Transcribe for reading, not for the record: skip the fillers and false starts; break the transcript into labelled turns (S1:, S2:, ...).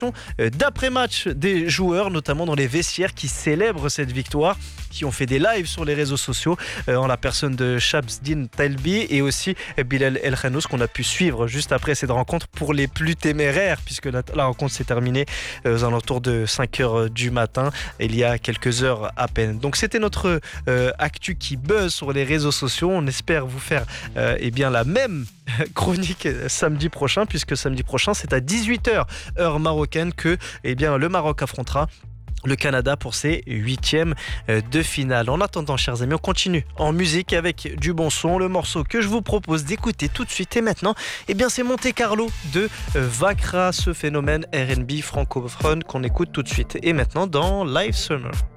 S1: d'après-match des joueurs, notamment dans les vestiaires, qui célèbrent cette victoire, qui ont fait des lives sur les réseaux sociaux en la personne de Shamsdine Talbi et aussi Bilal El Khanous, qu'on a pu suivre juste après cette rencontre pour les plus téméraires, puisque la rencontre s'est terminée aux alentours de 5h du matin, il y a quelques heures à peine. Donc c'était notre actu qui buzz sur les réseaux sociaux. On espère vous faire la même chronique samedi prochain, puisque samedi prochain c'est à 18h heure marocaine que le Maroc affrontera le Canada pour ses 8e de finale. En attendant, chers amis, on continue en musique avec du bon son. Le morceau que je vous propose d'écouter tout de suite et maintenant, c'est Monte Carlo de Vakra, ce phénomène R&B francophone qu'on écoute tout de suite et maintenant dans Live Summer.